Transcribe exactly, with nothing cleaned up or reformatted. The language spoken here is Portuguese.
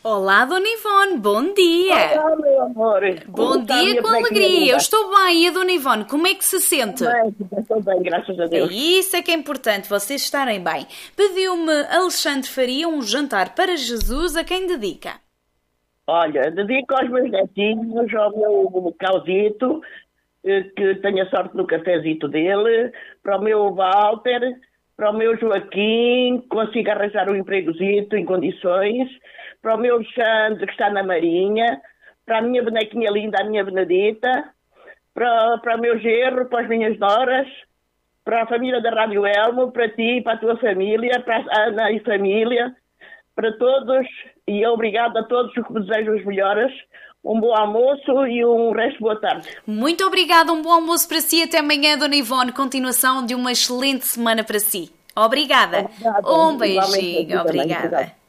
Olá, Dona Ivone, bom dia! Olá, meu amor! Bom dia com alegria, eu estou bem. E a Dona Ivone, como é que se sente? Bem, estou bem, graças a Deus. Isso é que é importante, vocês estarem bem. Pediu-me Alexandre Faria um jantar para Jesus, a quem dedica? Olha, dedico aos meus netinhos, ao meu Causito, que tenho a sorte no cafezito dele, para o meu Walter, para o meu Joaquim, consiga arranjar um empregozito em condições, para o meu Xande, que está na Marinha, para a minha bonequinha linda, a minha Benedita, para, para o meu genro, para as minhas noras, para a família da Rádio Elmo, para ti, para a tua família, para a Ana e família, para todos, e obrigado a todos que me desejam as melhoras. Um bom almoço e um resto de boa tarde. Muito obrigada, um bom almoço para si. Até amanhã, Dona Ivone. Continuação de uma excelente semana para si. Obrigada. Obrigada. Um beijinho. Obrigada.